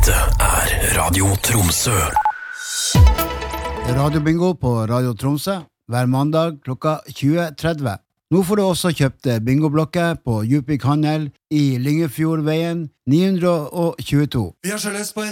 Dette Radio Tromsø. Radiobingo på Radio Tromsø hver mandag klokka 20.30. Nå får du også kjøpt bingoblokker på Djupvik Handel i Lyngefjordveien 922. Vi har så lyst på en